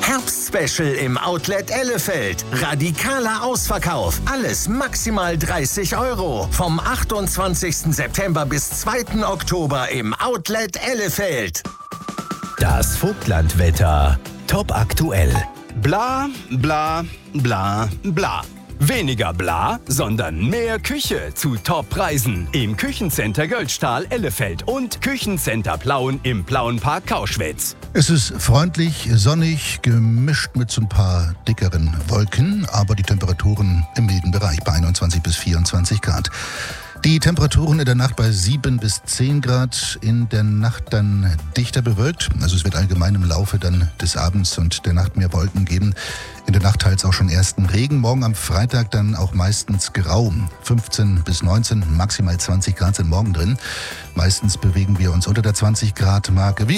Herbstspecial im Outlet Ellefeld. Radikaler Ausverkauf. Alles maximal 30 €. Vom 28. September bis 2. Oktober im Outlet Ellefeld. Das Vogtlandwetter. Top aktuell. Bla, bla, bla, bla. Weniger bla, sondern mehr Küche zu Top-Preisen im Küchencenter Göldstahl Ellefeld und Küchencenter Plauen im Plauenpark Kauschwitz. Es ist freundlich, sonnig, gemischt mit so ein paar dickeren Wolken, aber die Temperaturen im milden Bereich bei 21 bis 24 Grad. Die Temperaturen in der Nacht bei 7 bis 10 Grad, in der Nacht dann dichter bewölkt. Also es wird allgemein im Laufe dann des Abends und der Nacht mehr Wolken geben. In der Nacht teils auch schon ersten Regen. Morgen am Freitag dann auch meistens grau. 15 bis 19, maximal 20 Grad sind morgen drin. Meistens bewegen wir uns unter der 20 Grad Marke.